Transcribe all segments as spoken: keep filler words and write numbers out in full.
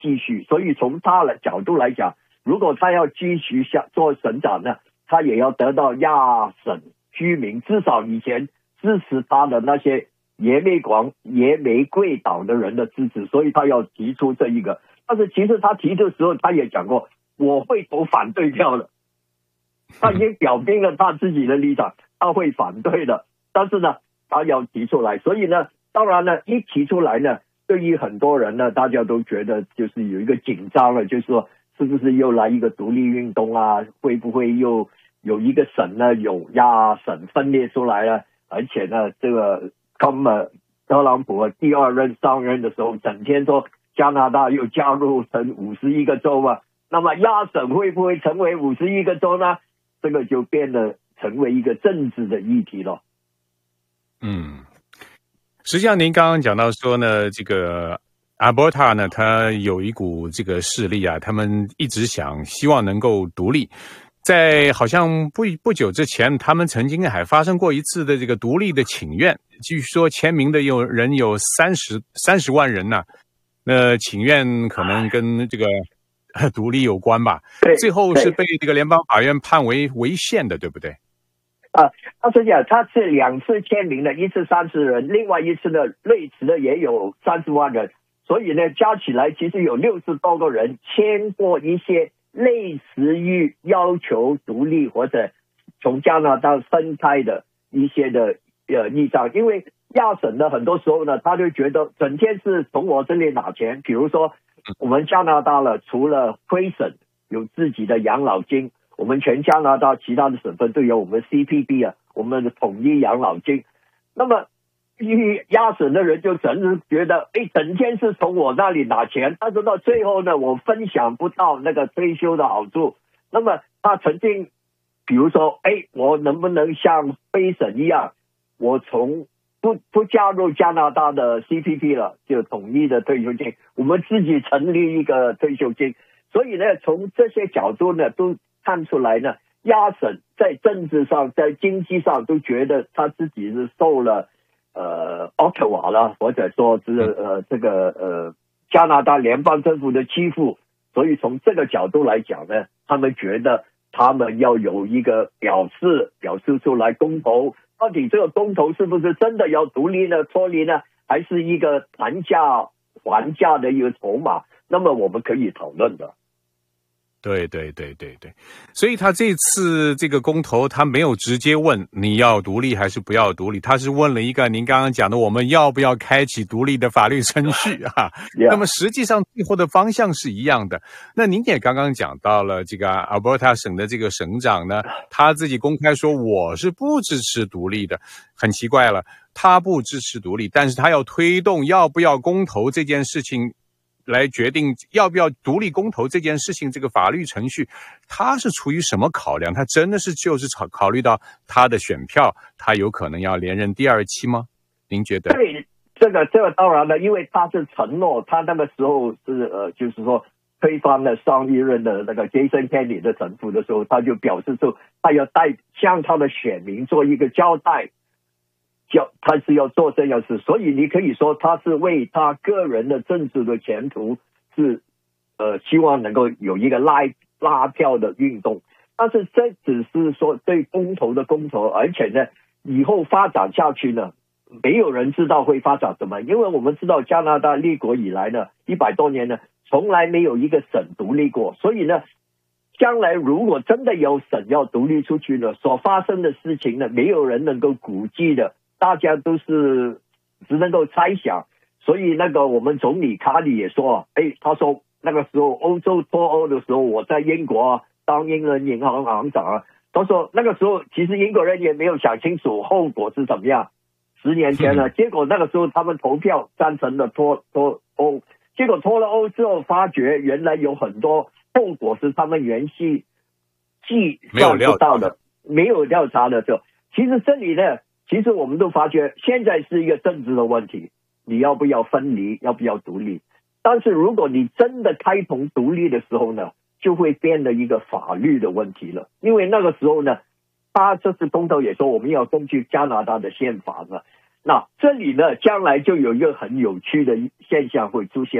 继续。所以从他的角度来讲，如果他要继续下做省长呢，他也要得到亚省居民，至少以前支持他的那些野玫广野玫瑰岛的人的支持，所以他要提出这一个。但是其实他提的时候，他也讲过我会投反对票的，他已经表明了他自己的立场，他会反对的。但是呢，他要提出来，所以呢，当然呢，一提出来呢，对于很多人呢，大家都觉得就是有一个紧张了，就是说是不是又来一个独立运动啊？会不会又有一个省呢有亚省分裂出来了？而且呢，这个刚呃特朗普第二任上任的时候，整天说加拿大又加入成五十一个州嘛，那么亚省会不会成为五十一个州呢？这个就变得成为一个政治的议题了。 嗯，实际上您刚刚讲到说呢，这个阿伯塔呢，他有一股这个势力啊，他们一直想希望能够独立。在好像不不久之前，他们曾经还发生过一次的这个独立的请愿，据说签名的有人有三十三十万人呢、啊。那请愿可能跟这个独立有关吧？ 对， 最后是被这个联邦法院判为违宪的，对不对？ 啊，他是讲他是两次签名的，一次三十人，另外一次呢类似的也有三十万人，所以呢加起来其实有六十多个人签过一些类似于要求独立或者从加拿大分开的一些的呃议章。因为亚省呢很多时候呢他就觉得整天是从我这里拿钱，比如说我们加拿大了除了魁省有自己的养老金，我们全加拿大其他的省份都有我们 C P B 啊，我们的统一养老金。那么亚省的人就真是觉得哎，整天是从我那里拿钱，但是到最后呢我分享不到那个退休的好处。那么他曾经比如说哎，我能不能像魁省一样，我从不不加入加拿大的 C P P 了，就统一的退休金，我们自己成立一个退休金。所以呢从这些角度呢都看出来呢，亚省在政治上在经济上都觉得他自己是受了呃奥特瓦了，或者说是呃这个呃加拿大联邦政府的欺负。所以从这个角度来讲呢，他们觉得他们要有一个表示表示出来公投，到底这个公投是不是真的要独立呢脱离呢，还是一个谈价还价的一个筹码，那么我们可以讨论的。 对对对对对，所以他这次这个公投，他没有直接问你要独立还是不要独立，他是问了一个您刚刚讲的我们要不要开启独立的法律程序啊。 yeah. 那么实际上最后的方向是一样的。那您也刚刚讲到了这个阿伯塔省的这个省长呢，他自己公开说我是不支持独立的。很奇怪了，他不支持独立，但是他要推动要不要公投这件事情，来决定要不要独立公投这件事情，这个法律程序他是出于什么考量？他真的是就是考考虑到他的选票，他有可能要连任第二期吗？您觉得？ 对，这个这个当然了，因为他是承诺，他那个时候是呃，就是说推翻了上一任的那个 Jason Kenney 的政府的时候，他就表示说他要带向他的选民做一个交代。他是要做这样事，所以你可以说他是为他个人的政治的前途是呃希望能够有一个拉拉票的运动。但是这只是说对公投的公投，而且呢以后发展下去呢没有人知道会发展怎么，因为我们知道加拿大立国以来呢一百多年呢从来没有一个省独立过，所以呢将来如果真的有省要独立出去呢，所发生的事情呢没有人能够估计的，大家都是只能够猜想。所以那个我们总理卡里也说，哎，他说那个时候欧洲脱欧的时候，我在英国当英伦银行行长啊，他说那个时候其实英国人也没有想清楚后果是怎么样。十年前了，结果那个时候他们投票赞成了脱脱欧，结果脱了欧之后发觉原来有很多后果是他们原系计算不到的，没有调查的时候，其实这里呢其实我们都发觉现在是一个政治的问题，你要不要分离，要不要独立。但是如果你真的开通独立的时候呢，就会变得一个法律的问题了。因为那个时候呢，他这次公投也说我们要根据加拿大的宪法呢，那这里呢将来就有一个很有趣的现象会出现了。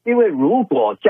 因为如果